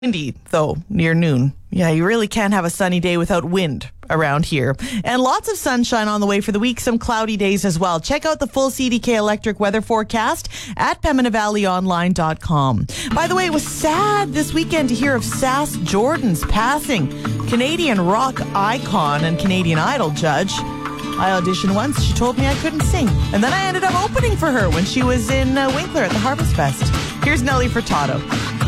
Windy, though, near noon. Yeah, you really can't have a sunny day without wind around here. And lots of sunshine on the way for the week, some cloudy days as well. Check out the full CDK Electric weather forecast at PembinaValleyOnline.com. By the way, it was sad this weekend to hear of Sass Jordan's passing. Canadian rock icon and Canadian Idol judge. I auditioned once. She told me I couldn't sing. And then I ended up opening for her when she was in Winkler at the Harvest Fest. Here's Nelly Furtado.